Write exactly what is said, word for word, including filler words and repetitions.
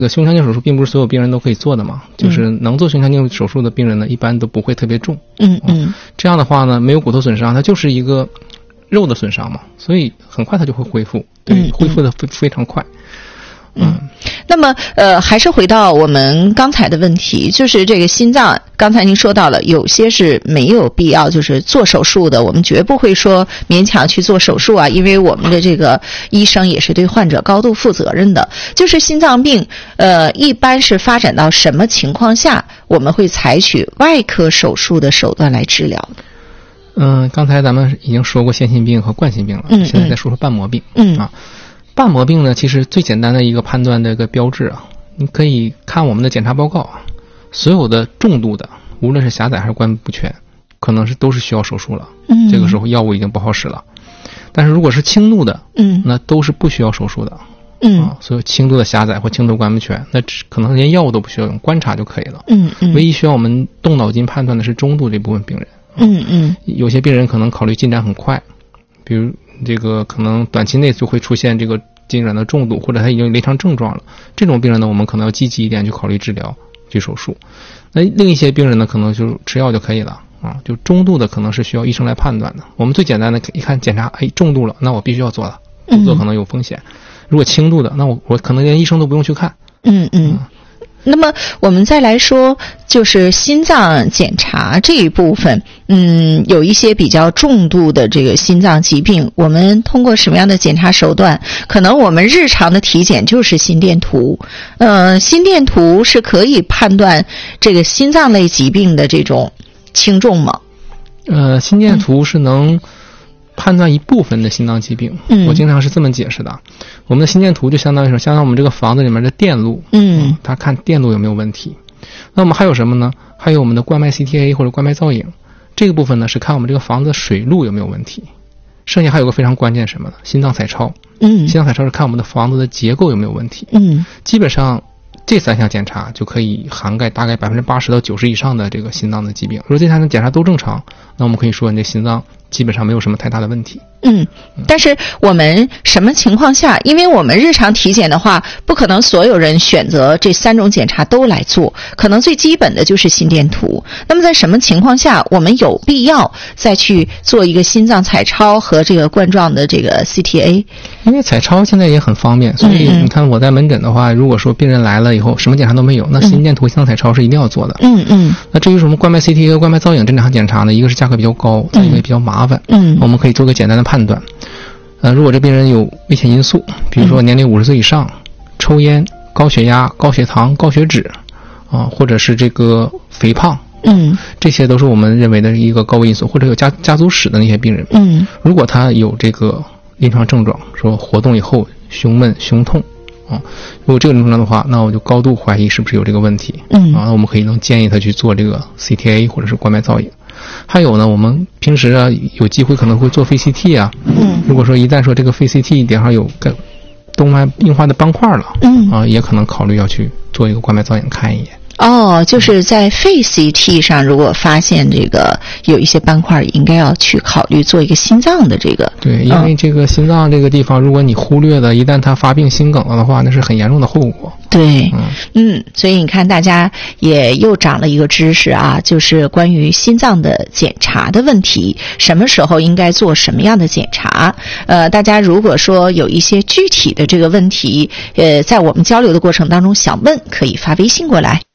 这个胸腔镜手术并不是所有病人都可以做的嘛，就是能做胸腔镜手术的病人呢，一般都不会特别重。 嗯嗯， 这样的话呢，没有骨头损伤，它就是一个肉的损伤嘛，所以很快它就会恢复，对，恢复的非非常快。 嗯，那么呃，还是回到我们刚才的问题，就是这个心脏，刚才您说到了，有些是没有必要就是做手术的，我们绝不会说勉强去做手术啊，因为我们的这个医生也是对患者高度负责任的。就是心脏病，呃，一般是发展到什么情况下，我们会采取外科手术的手段来治疗的？ 嗯，刚才咱们已经说过先心病和冠心病了， 嗯嗯现在再说说瓣膜病。 嗯啊。瓣膜病呢，其实最简单的一个判断的一个标志啊，你可以看我们的检查报告啊，所有的重度的，无论是狭窄还是关不全，可能是都是需要手术了。 嗯， 这个时候药物已经不好使了。但是如果是轻度的， 嗯， 那都是不需要手术的。 嗯， 啊，所以轻度的狭窄或轻度关不全，那只可能连药物都不需要用，观察就可以了。 嗯嗯， 唯一需要我们动脑筋判断的是中度这部分病人。 嗯嗯， 有些病人可能考虑进展很快，比如这个可能短期内就会出现这个进展的重度，或者他已经有临床症状了，这种病人呢，我们可能要积极一点去考虑治疗，去手术。那另一些病人呢，可能就吃药就可以了啊。就中度的可能是需要医生来判断的。我们最简单的一看检查，哎，重度了，那我必须要做了，不做可能有风险。嗯、如果轻度的，那我我可能连医生都不用去看。 嗯嗯。啊，那么我们再来说，就是心脏检查这一部分，嗯，有一些比较重度的这个心脏疾病，我们通过什么样的检查手段？可能我们日常的体检就是心电图，呃，心电图是可以判断这个心脏类疾病的这种轻重吗？ 呃，心电图是能判断一部分的心脏疾病，嗯，我经常是这么解释的。我们的心电图就相当于说，相当于我们这个房子里面的电路，嗯，它看电路有没有问题。那我们还有什么呢？还有我们的冠脉 C T A 或者冠脉造影，这个部分呢是看我们这个房子的水路有没有问题。剩下还有个非常关键什么呢？心脏彩超，嗯，心脏彩超是看我们的房子的结构有没有问题，嗯，基本上这三项检查就可以涵盖大概百分之八十到九十以上的这个心脏的疾病。如果这三项检查都正常，那我们可以说你这心脏基本上没有什么太大的问题。 嗯，但是我们什么情况下，因为我们日常体检的话，不可能所有人选择这三种检查都来做，可能最基本的就是心电图。那么在什么情况下，我们有必要再去做一个心脏彩超和这个冠状的这个 C T A？ 因为彩超现在也很方便，所以你看我在门诊的话，如果说病人来了以后什么检查都没有，那心电图、心脏彩超是一定要做的。嗯嗯。那至于什么冠脉 C T A 和冠脉造影这两项检查呢，一个是价格比较高，再一个也比较麻烦。嗯，我们可以做个简单的判断。呃，如果这病人有危险因素，比如说年龄五十岁以上、抽烟、高血压、高血糖、高血脂，啊、呃，或者是这个肥胖，嗯，这些都是我们认为的一个高危因素，或者有家家族史的那些病人，嗯，如果他有这个临床症状，说活动以后胸闷、胸痛，啊，如果这个症状的话，那我就高度怀疑是不是有这个问题，嗯，啊，我们可以能建议他去做这个 C T A 或者是冠脉造影。还有呢，我们平时啊有机会可能会做肺 C T 啊，嗯，如果说一旦说这个肺 C T 顶上有个动脉硬化的斑块了，嗯，啊，也可能考虑要去做一个冠脉造影看一眼。 哦，就是在肺 C T 上，如果发现这个有一些斑块，应该要去考虑做一个心脏的这个。 对，因为这个心脏这个地方，如果你忽略了，一旦它发病心梗了的话，那是很严重的后果。 对，嗯嗯，所以你看，大家也又长了一个知识啊，就是关于心脏的检查的问题，什么时候应该做什么样的检查？呃，大家如果说有一些具体的这个问题，呃，在我们交流的过程当中想问，可以发微信过来。